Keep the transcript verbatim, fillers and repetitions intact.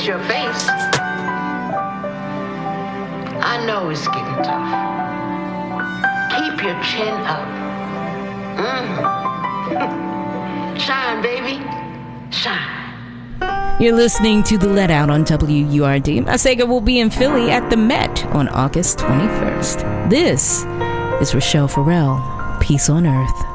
fix your face. I know it's getting tough. Keep your chin up. Mm. Shine, baby. Shine. You're listening to The Let Out on W U R D. Masega will be in Philly at the Met on August twenty-first. This is Rochelle Farrell. Peace on Earth.